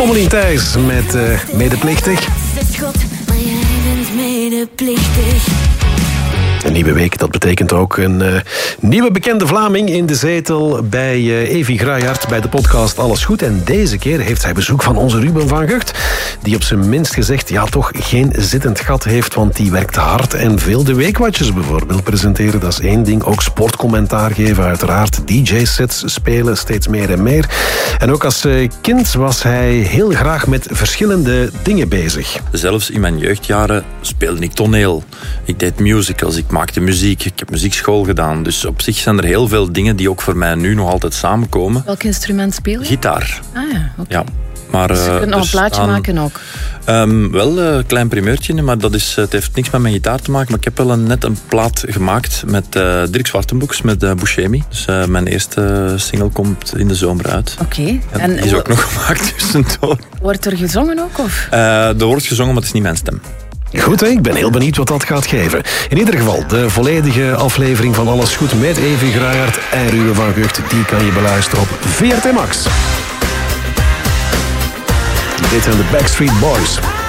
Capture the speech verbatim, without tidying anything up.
Tommelien Thijs met uh, Medeplichtig. Het is God, maar jij bent medeplichtig. Een nieuwe week, dat betekent ook een uh, nieuwe bekende Vlaming in de zetel bij uh, Evi Graayaert bij de podcast Alles Goed. En deze keer heeft zij bezoek van onze Ruben van Gucht, die op zijn minst gezegd ja toch geen zittend gat heeft, want die werkt hard en veel. De Weekwatches bijvoorbeeld presenteren, dat is één ding. Ook sportcommentaar geven, uiteraard. D J-sets spelen, steeds meer en meer. En ook als uh, kind was hij heel graag met verschillende dingen bezig. Zelfs in mijn jeugdjaren speelde ik toneel. Ik deed musicals, ik maakte muziek, ik heb muziekschool gedaan. Dus op zich zijn er heel veel dingen die ook voor mij nu nog altijd samenkomen. Welk instrument speel je? Gitaar. Ah ja, oké. Ja. Maar, dus je kunt uh, nog een plaatje staan, maken ook? Um, wel, een uh, klein primeurtje, maar dat is, het heeft niks met mijn gitaar te maken. Maar ik heb wel een, net een plaat gemaakt met uh, Dirk Zwartenboeks, met uh, Buscemi. Dus uh, mijn eerste single komt in de zomer uit. Oké. Okay. Ja, die is ook nog gemaakt tussendoor. Wordt er gezongen ook? Of? Uh, er wordt gezongen, maar het is niet mijn stem. Goed, hè? Ik ben heel benieuwd wat dat gaat geven. In ieder geval, de volledige aflevering van Alles Goed met Evi Graayaert en Ruben van Gucht, die kan je beluisteren op V R T Max. Dit zijn de Backstreet Boys.